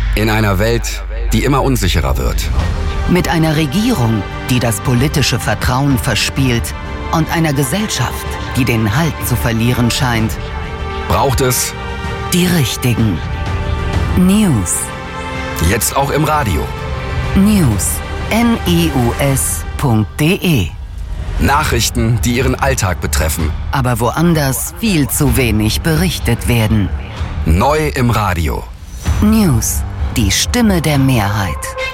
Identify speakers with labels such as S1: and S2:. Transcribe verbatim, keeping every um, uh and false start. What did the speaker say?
S1: In einer Welt, die immer unsicherer wird.
S2: Mit einer Regierung, die das politische Vertrauen verspielt und einer Gesellschaft, die den Halt zu verlieren scheint,
S1: braucht es
S2: die richtigen News.
S1: Jetzt auch im Radio.
S2: News. N E U S Punkt D E.
S1: Nachrichten, die Ihren Alltag betreffen.
S2: Aber woanders viel zu wenig berichtet werden.
S1: Neu im Radio.
S2: News. Die Stimme der Mehrheit.